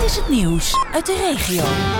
is het nieuws uit de regio.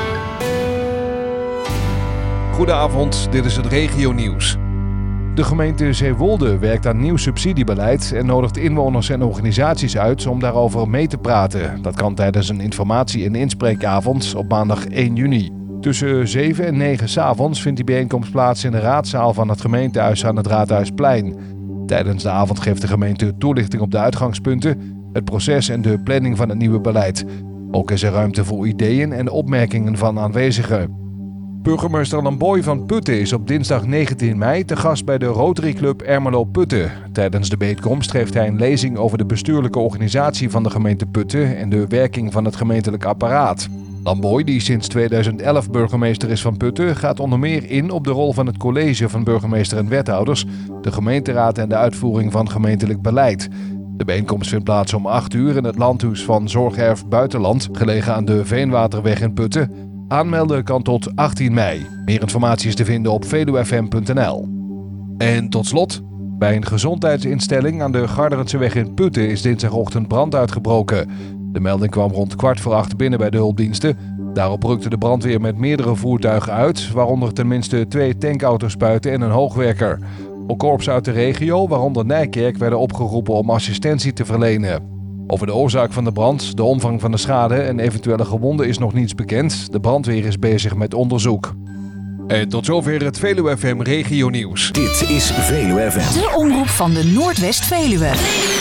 Goedenavond, dit is het regionieuws. De gemeente Zeewolde werkt aan nieuw subsidiebeleid en nodigt inwoners en organisaties uit om daarover mee te praten. Dat kan tijdens een informatie- en inspreekavond op maandag 1 juni. Tussen 7 en 9 s'avonds vindt die bijeenkomst plaats in de raadzaal van het gemeentehuis aan het Raadhuisplein. Tijdens de avond geeft de gemeente toelichting op de uitgangspunten, het proces en de planning van het nieuwe beleid. Ook is er ruimte voor ideeën en opmerkingen van aanwezigen. Burgemeester Lamboy van Putten is op dinsdag 19 mei te gast bij de Rotary Club Ermelo Putten. Tijdens de bijeenkomst geeft hij een lezing over de bestuurlijke organisatie van de gemeente Putten en de werking van het gemeentelijk apparaat. Lamboy, die sinds 2011 burgemeester is van Putten, gaat onder meer in op de rol van het college van burgemeester en wethouders, de gemeenteraad en de uitvoering van gemeentelijk beleid. De bijeenkomst vindt plaats om 8 uur in het landhuis van Zorgerf Buitenland, gelegen aan de Veenwaterweg in Putten. Aanmelden kan tot 18 mei. Meer informatie is te vinden op veluwfm.nl. En tot slot, bij een gezondheidsinstelling aan de Garderenseweg in Putten is dinsdagochtend brand uitgebroken. De melding kwam rond 7:15 binnen bij de hulpdiensten. Daarop rukte de brandweer met meerdere voertuigen uit, waaronder tenminste 2 tankauto's en een hoogwerker. Ook korpsen uit de regio, waaronder Nijkerk, werden opgeroepen om assistentie te verlenen. Over de oorzaak van de brand, de omvang van de schade en eventuele gewonden is nog niets bekend. De brandweer is bezig met onderzoek. En tot zover het Veluwe FM regionieuws. Dit is Veluwe FM. De omroep van de Noordwest-Veluwe.